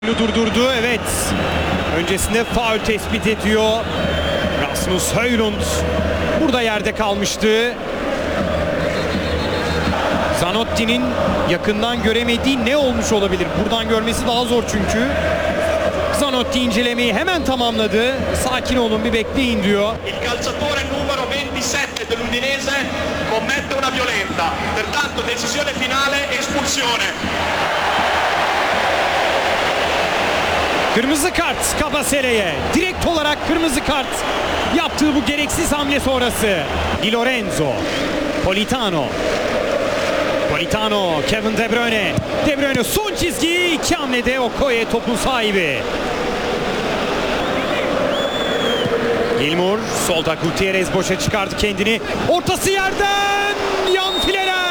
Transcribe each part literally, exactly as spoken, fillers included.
Durdurdu, evet. Öncesinde faul tespit ediyor Rasmus Højlund. Burada yerde kalmıştı. Zanotti'nin yakından göremediği ne olmuş olabilir? Buradan görmesi daha zor çünkü. Zanotti incelemeyi hemen tamamladı. Sakin olun, bir bekleyin diyor. Il calciatore numero ventisette dell'Udinese commette una violenta. Pertanto decisione finale, espulsione. Kırmızı kart Cabaceres'e. Direkt olarak kırmızı kart. Yaptığı bu gereksiz hamle sonrası. Di Lorenzo. Politano. Politano. Kevin De Bruyne. De Bruyne son çizgi. İki hamlede Okoye topun sahibi. Gilmour. Solda Gutierrez boşa çıkardı kendini. Ortası yerden. Yan fileler.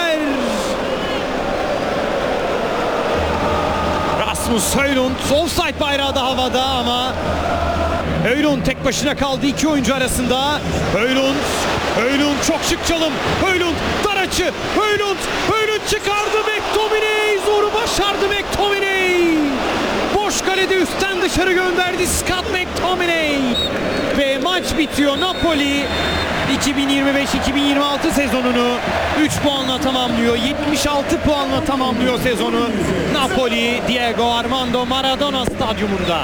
Rasmus Højlund, offside bayrağı da havada ama Højlund tek başına kaldı iki oyuncu arasında. Højlund, Højlund çok şık çalım. Højlund dar açı. Højlund, Højlund çıkardı. McTominay zoru başardı McTominay. Boş kalede üstten dışarı gönderdi Scott McTominay. Ve maç bitiyor. Napoli iki bin yirmi beş iki bin yirmi altı sezonunu üç puanla tamamlıyor. yetmiş altı puanla tamamlıyor sezonu. Napoli, Diego Armando Maradona stadyumunda.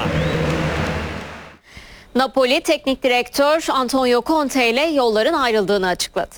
Napoli Teknik Direktör Antonio Conte ile yolların ayrıldığını açıkladı.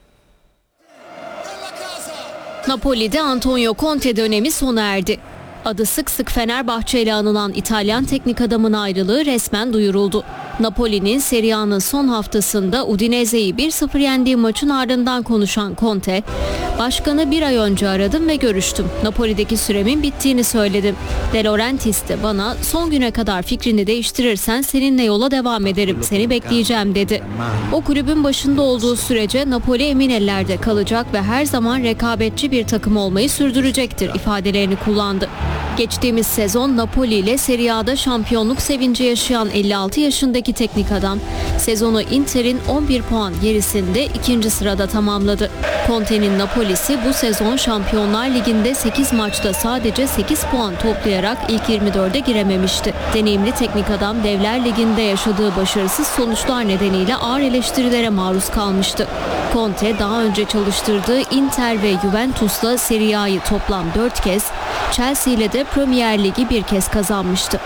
Napoli'de Antonio Conte dönemi sona erdi. Adı sık sık Fenerbahçe ile anılan İtalyan teknik adamın ayrılığı resmen duyuruldu. Napoli'nin Serie A'nın son haftasında Udinese'yi bir sıfır yendiği maçın ardından konuşan Conte, "Başkanı bir ay önce aradım ve görüştüm. Napoli'deki süremin bittiğini söyledim. De Laurentiis de bana son güne kadar fikrini değiştirirsen seninle yola devam ederim, seni bekleyeceğim" dedi. O kulübün başında olduğu sürece Napoli emin ellerde kalacak ve her zaman rekabetçi bir takım olmayı sürdürecektir ifadelerini kullandı. Geçtiğimiz sezon Napoli ile Serie A'da şampiyonluk sevinci yaşayan elli altı yaşındaki teknik adam sezonu Inter'in on bir puan gerisinde ikinci sırada tamamladı. Conte'nin Napoli'si bu sezon Şampiyonlar Ligi'nde sekiz maçta sadece sekiz puan toplayarak ilk yirmi dörde girememişti. Deneyimli teknik adam Devler Ligi'nde yaşadığı başarısız sonuçlar nedeniyle ağır eleştirilere maruz kalmıştı. Conte daha önce çalıştırdığı Inter ve Juventus'la Serie A'yı toplam dört kez, Chelsea ile de Premier Ligi bir kez kazanmıştı.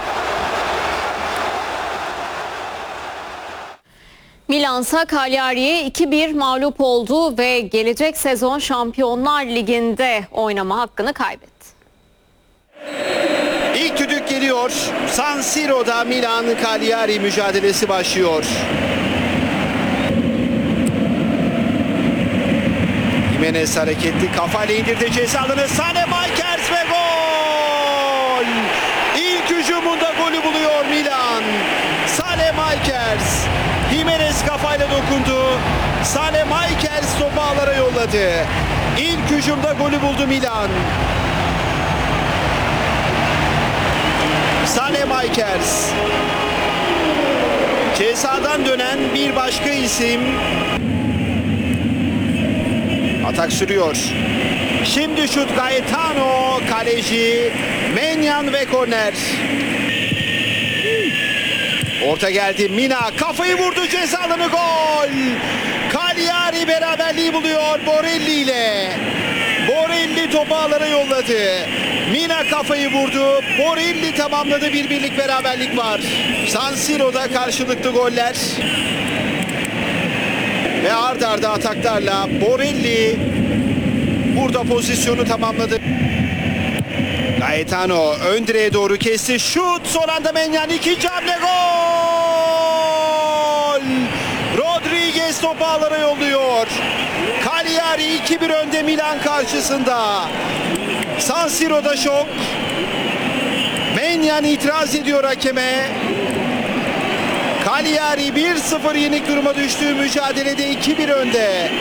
Milansa Cagliari'ye iki bir mağlup oldu ve gelecek sezon Şampiyonlar Ligi'nde oynama hakkını kaybetti. İlk düdük geliyor. San Siro'da Milan Cagliari mücadelesi başlıyor. Jimenez hareketli kafayla indirdi ceza alanı. Sane Majkers ve gol! İlk hücumunda golü buluyor Milan. Sane Majkers. Jimenez kafayla dokundu. Sane Majkers topu ağlara yolladı. İlk hücumda golü buldu Milan. Sane Majkers. Cezadan dönen bir başka isim. Atak sürüyor. Şimdi şut Gaetano, kaleci Menyan ve korner. Orta geldi, Mina kafayı vurdu, ceza alanı, gol. Cagliari beraberliği buluyor Borelli ile. Borelli topu ağlara yolladı. Mina kafayı vurdu. Borelli tamamladı, bir birlik beraberlik var. San Siro'da karşılıklı goller. Ve ard arda ataklarla Borelli burada pozisyonu tamamladı. Gaetano ön direğe doğru kesti. Şut, son anda Menyan, ikinci hamle, gol! Rodriguez topu ağlara yolluyor. Cagliari iki bir önde Milan karşısında. San Siro'da şok. Menyan itiraz ediyor hakeme. Cagliari bir sıfır yenik duruma düştüğü mücadelede iki bir önde.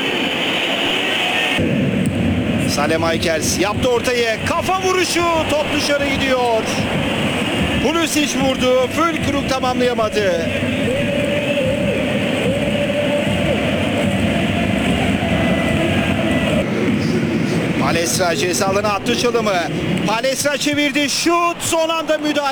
Sane Majkers yaptı ortayı. Kafa vuruşu, top dışarı gidiyor. Pulisic vurdu. Fülkrug tamamlayamadı. Palestra ceza alanına attı çalımı. Palestra çevirdi. Şut, son anda müdahale.